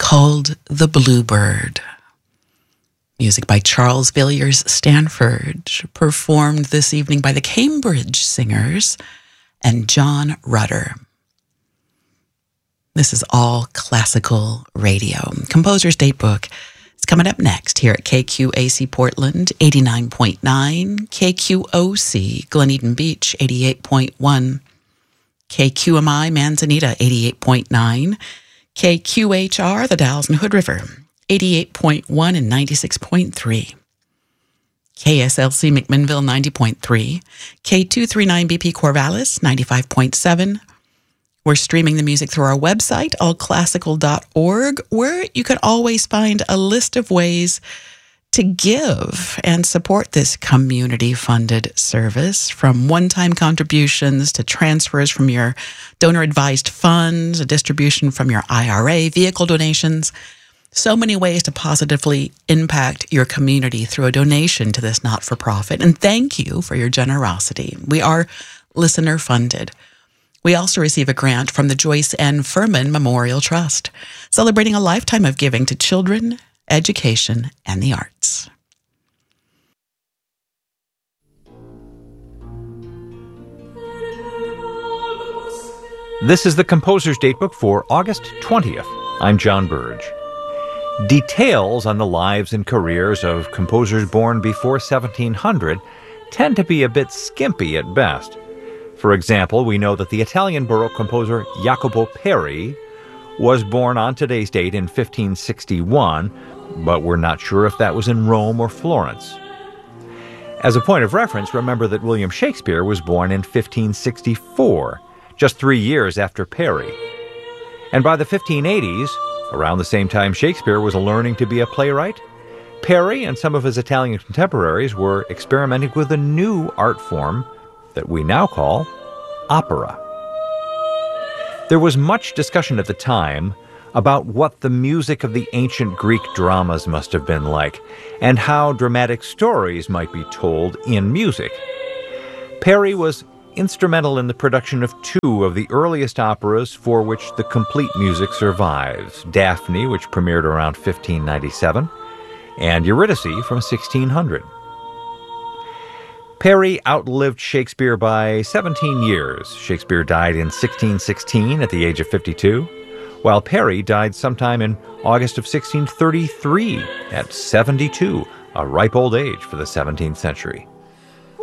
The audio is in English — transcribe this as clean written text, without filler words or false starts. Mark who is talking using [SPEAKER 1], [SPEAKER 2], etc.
[SPEAKER 1] called The Bluebird. Music by Charles Villiers Stanford, performed this evening by the Cambridge Singers and John Rutter. This is all classical radio. Composer's Datebook is coming up next here at KQAC Portland, 89.9, KQOC Glen Beach, 88.1, KQMI Manzanita, 88.9, KQHR, the Dalles and Hood River, 88.1 and 96.3. KSLC McMinnville, 90.3. K239BP Corvallis, 95.7. We're streaming the music through our website, allclassical.org, where you can always find a list of ways to give and support this community-funded service, from one-time contributions to transfers from your donor-advised funds, a distribution from your IRA, vehicle donations. So many ways to positively impact your community through a donation to this not-for-profit. And thank you for your generosity. We are listener-funded. We also receive a grant from the Joyce N. Furman Memorial Trust, celebrating a lifetime of giving to children, education, and the arts.
[SPEAKER 2] This is the Composer's Datebook for August 20th. I'm John Burge. Details on the lives and careers of composers born before 1700 tend to be a bit skimpy at best. For example, we know that the Italian Baroque composer Jacopo Peri was born on today's date in 1561, but we're not sure if that was in Rome or Florence. As a point of reference, remember that William Shakespeare was born in 1564, just 3 years after Peri. And by the 1580s, around the same time Shakespeare was learning to be a playwright, Peri and some of his Italian contemporaries were experimenting with a new art form that we now call opera. There was much discussion at the time about what the music of the ancient Greek dramas must have been like, and how dramatic stories might be told in music. Peri was instrumental in the production of two of the earliest operas for which the complete music survives: Daphne, which premiered around 1597, and Eurydice from 1600. Peri outlived Shakespeare by 17 years. Shakespeare died in 1616 at the age of 52, while Peri died sometime in August of 1633 at 72, a ripe old age for the 17th century.